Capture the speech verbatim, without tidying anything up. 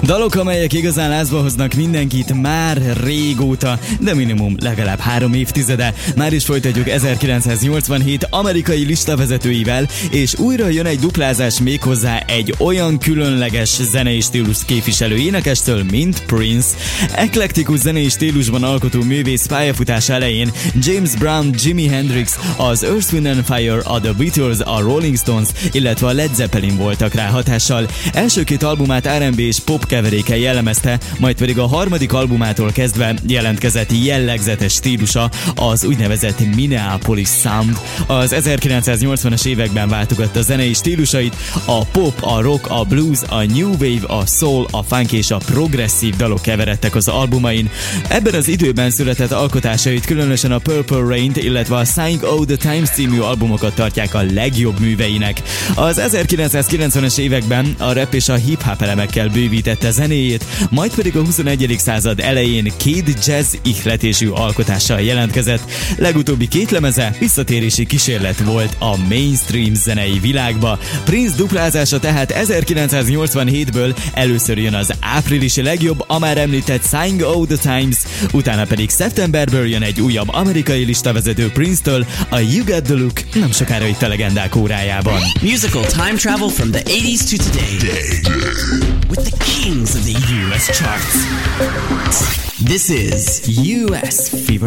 Dalok, amelyek igazán lázba hoznak mindenkit már régóta, de minimum legalább három évtizede. Már is folytatjuk ezerkilencszáznyolcvanhét amerikai listavezetőivel, és újra jön egy duplázás, méghozzá egy olyan különleges zenei stílus képviselő énekestől, mint Prince. Eklektikus zenei stílusban alkotó művész pályafutása elején James Brown, Jimi Hendrix, az Earth, Wind and Fire, a The Beatles, a Rolling Stones, illetve a Led Zeppelin voltak rá hatással. Első két albumát er and bé és pop keveréke jellemezte, majd pedig a harmadik albumától kezdve jelentkezett jellegzetes stílusa, az úgynevezett Minneapolis Sound. Az ezerkilencszáznyolcvanas években váltogatta zenei stílusait, a pop, a rock, a blues, a new wave, a soul, a funk és a progresszív dalok keveredtek az albumain. Ebben az időben született alkotásait, különösen a Purple Rain-t, illetve a Sign of the Times című albumokat tartják a legjobb műveinek. Az ezerkilencszázkilencvenes években a rap és a hip-hop elemekkel bővítette zenéjét, majd pedig a huszonegyedik század elején két jazz ihletésű alkotással jelentkezett. Legutóbbi két lemeze visszatérési kísérlet volt a mainstream zenei világba. Prince duplázása tehát ezerkilencszáznyolcvanhétből először jön az áprilisi legjobb, a már említett Sign of the Times, utána pedig szeptemberből jön egy újabb amerikai listavezető Prince-től, a You Got the Look, nem sokára itt a legendák órájában. Musical time travel from the eighties to today with the kings of the U S charts. This is U S Fever